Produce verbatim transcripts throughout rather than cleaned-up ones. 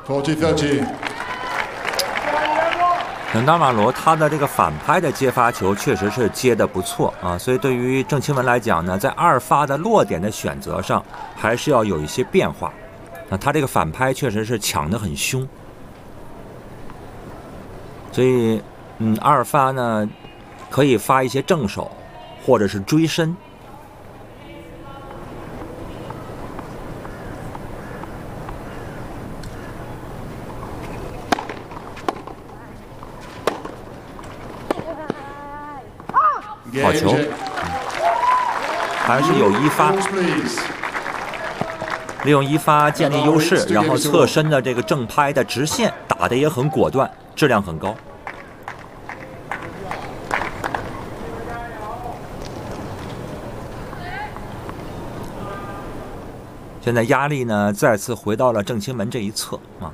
forty thirty。 纳瓦罗他的这个反拍的接发球确实是接得不错啊，所以对于郑钦文来讲呢，在二发的落点的选择上还是要有一些变化。那他这个反拍确实是抢得很凶，所以嗯，二发呢可以发一些正手或者是追身。好球，还是有一发，利用一发建立优势，然后侧身的这个正拍的直线打得也很果断，质量很高。现在压力呢再次回到了郑钦文这一侧啊。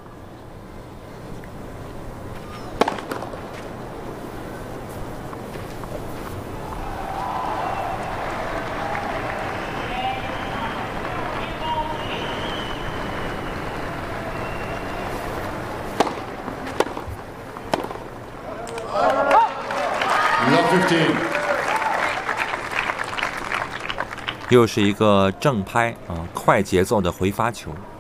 又是一个正拍啊，快节奏的回发球。